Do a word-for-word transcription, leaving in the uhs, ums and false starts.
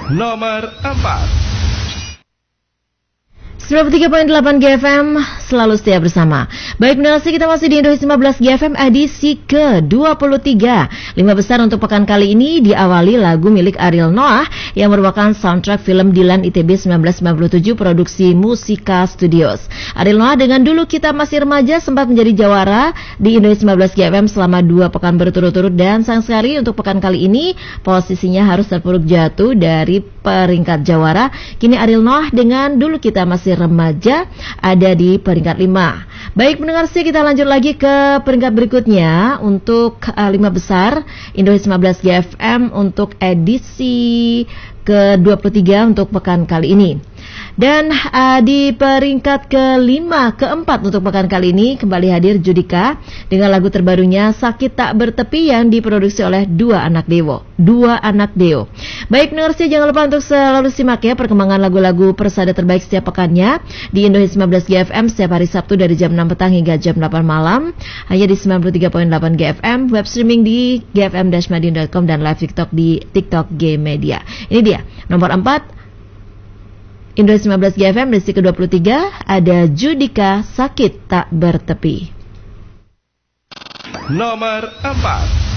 Nomor empat. sembilan puluh tiga koma delapan G F M, selalu setia bersama. Baik, pendengar, kita masih di Indonesia lima belas G F M edisi ke dua puluh tiga. Lima besar untuk pekan kali ini diawali lagu milik Ariel Noah yang merupakan soundtrack film Dilan I T B seribu sembilan ratus sembilan puluh tujuh produksi Musika Studios. Ariel Noah dengan Dulu Kita Masih Remaja sempat menjadi jawara di Indonesia lima belas G F M selama dua pekan berturut-turut, dan sayang sekali untuk pekan kali ini posisinya harus terpuruk jatuh dari peringkat jawara. Kini Ariel Noah dengan Dulu Kita Masih Remaja ada di peringkat lima. Baik, pendengar, sih kita lanjut lagi ke peringkat berikutnya untuk uh, lima besar Indonesia lima belas G F M untuk edisi ke dua puluh tiga untuk pekan kali ini. Dan uh, di peringkat kelima, keempat untuk pekan kali ini kembali hadir Judika dengan lagu terbarunya Sakit Tak Bertepi yang diproduksi oleh Dua Anak Dewo. Dua Anak Deo. Baik, pendengar, jangan lupa untuk selalu simak ya perkembangan lagu-lagu persada terbaik setiap pekannya di Indonesia lima belas G F M setiap hari Sabtu dari jam enam petang hingga jam delapan malam hanya di sembilan puluh tiga koma delapan G F M, web streaming di g f m dash madiun dot com dan live TikTok di TikTok G Media. Ini dia nomor empat Indonesia lima belas G F M edisi ke dua puluh tiga, ada Judika Sakit Tak Bertepi. Nomor empat.